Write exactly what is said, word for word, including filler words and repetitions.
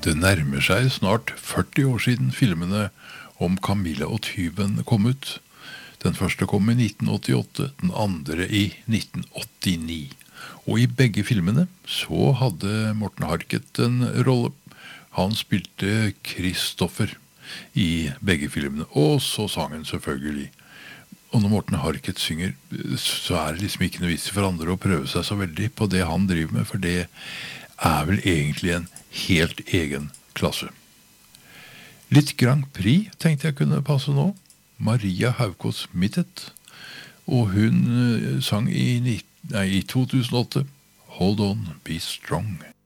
Det nærmer seg snart førti år siden filmene om Camilla og tyven kom ut. Den første kom i nitten åttiåtte, den andre i nitten åttini. Og i begge filmene så hadde Morten Harket en rolle. Han spilte Kristoffer i begge filmene, og så sang han selvfølgelig. Og når Morten Harket synger, så er det liksom ikke noe vits for andre å prøve seg så veldig på det han driver med, for det er vel egentlig en helt egen klasse. Litt Grand Prix tenkte jeg kunne passe nå. Maria Haukås Mittet, og hun sang i, nei, i to tusen og åtte, Hold On, Be Strong.